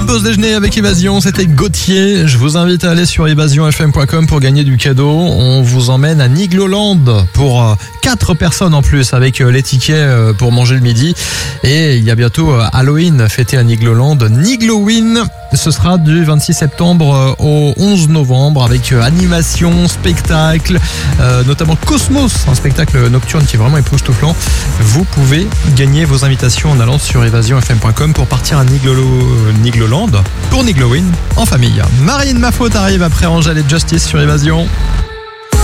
pause déjeuner avec Évasion, c'était Gauthier. Je vous invite à aller sur evasionfm.com pour gagner du cadeau. On vous emmène à Nigloland pour 4 personnes en plus avec les tickets pour manger le midi. Et il y a bientôt Halloween fêté à Nigloland. Nigloween, ce sera du 26 septembre au 11 novembre avec animation, spectacle, notamment Cosmos, un spectacle nocturne qui est vraiment époustouflant. Vous pouvez gagner vos invitations en allant sur evasionfm.com pour partir à Nigloland pour Nigloween en famille. Marine, ma faute arrive après Angèle et Justice sur Évasion.